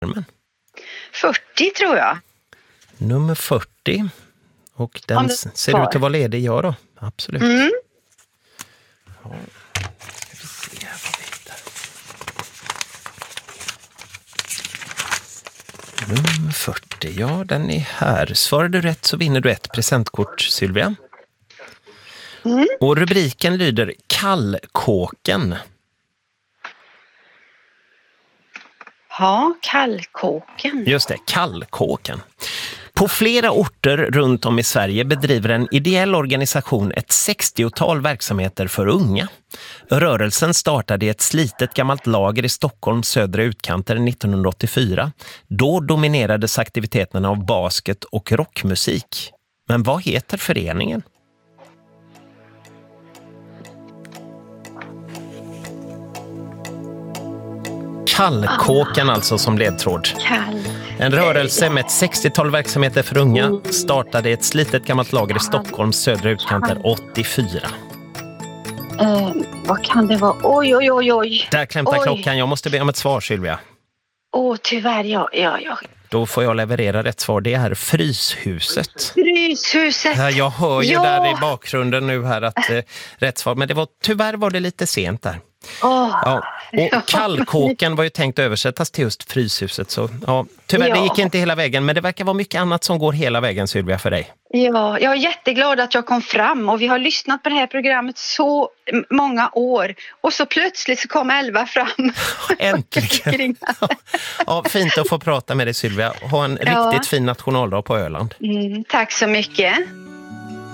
Men 40 tror jag. nummer 40. Och den ser ut att vara ledig, ja då. Absolut. Mm. Ja. Ska vi se här vad vi hittar. Nummer 40, ja den är här. Svarar du rätt så vinner du ett presentkort, Sylvia. Mm. Och rubriken lyder Kallkåken. Ja, Kallkåken. Just det, Kallkåken. På flera orter runt om i Sverige bedriver en ideell organisation ett 60-tal verksamheter för unga. Rörelsen startade i ett slitet gammalt lager i Stockholms södra utkanter 1984. Då dominerades aktiviteterna av basket och rockmusik. Men vad heter föreningen? Kallkåken alltså som ledtråd. En rörelse med ett 60-tal verksamheter för unga startade i ett slitet gammalt lager i Stockholms södra utkanter 84. Vad kan det vara? Oj. Där klämtar klockan. Jag måste be om ett svar, Sylvia. Tyvärr, ja. Då får jag leverera rätt svar. Det är Fryshuset. Fryshuset. Ja, jag hör ju där i bakgrunden nu här att rätt svar. Men tyvärr var det lite sent där. Ja. Och Kallkåken var ju tänkt att översättas till just Fryshuset. Så ja, tyvärr det gick inte hela vägen. Men det verkar vara mycket annat som går hela vägen, Sylvia, för dig. Ja, jag är jätteglad att jag kom fram. Och vi har lyssnat på det här programmet så många år. Och så plötsligt så kom 11 fram. Äntligen. Ja, fint att få prata med dig, Sylvia. Ha en riktigt fin nationaldag på Öland. Tack så mycket.